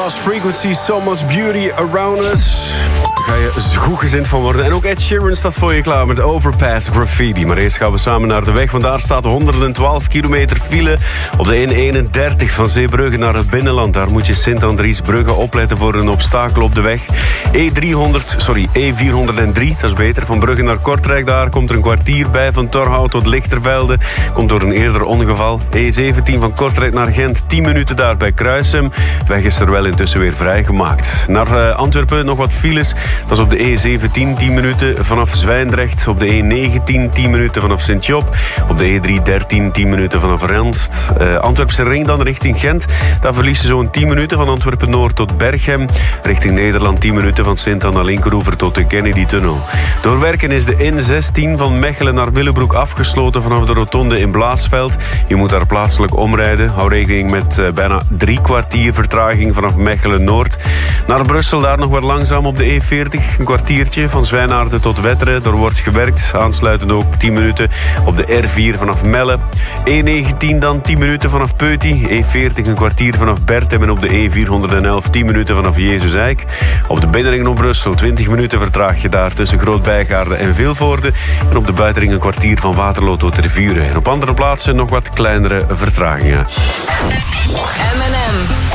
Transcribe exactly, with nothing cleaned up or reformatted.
Lost Frequency, So Much Beauty Around Us. Daar ga je goed gezind van worden. En ook Ed Sheeran staat voor je klaar met Overpass Graffiti. Maar eerst gaan we samen naar de weg, want daar staat honderdtwaalf kilometer file op de N eenendertig van Zeebrugge naar het binnenland. Daar moet je Sint-Andriesbrugge opletten voor een obstakel op de weg. E driehonderd, sorry, E vierhonderddrie, dat is beter. Van Brugge naar Kortrijk, daar komt er een kwartier bij. Van Torhout tot Lichtervelde, komt door een eerder ongeval. E zeventien van Kortrijk naar Gent, tien minuten daar bij Kruisem. De weg is er wel intussen weer vrijgemaakt. Naar uh, Antwerpen nog wat files. Dat is op de E zeventien, tien minuten vanaf Zwijndrecht. Op de E negentien, tien minuten vanaf Sint-Job. Op de E driehonderddertien, tien minuten vanaf Renst. Uh, Antwerpse ring dan richting Gent. Daar verlies je zo'n tien minuten van Antwerpen-Noord tot Berchem. Richting Nederland tien minuten van Sint-Anna-Linkeroever tot de Kennedy-tunnel. Door werken is de N zestien van Mechelen naar Willebroek afgesloten vanaf de rotonde in Blaasveld. Je moet daar plaatselijk omrijden. Hou rekening met uh, bijna drie kwartier vertraging vanaf Mechelen-Noord. Naar Brussel daar nog wat langzaam op de E veertig. Een kwartiertje van Zwijnaarden tot Wetteren. Er wordt gewerkt. Aansluitend ook tien minuten op de R vier vanaf Melle. E negentien dan tien minuten vanaf Peuty. E veertig een kwartier vanaf Bertem. En op de E vierhonderdelf tien minuten vanaf Jezus-Eik. Op de binnenring naar Brussel twintig minuten vertraag je daar tussen Groot-Bijgaarde en Vilvoorde. En op de buitenring een kwartier van Waterloo tot Tervuren. En op andere plaatsen nog wat kleinere vertragingen. M en M.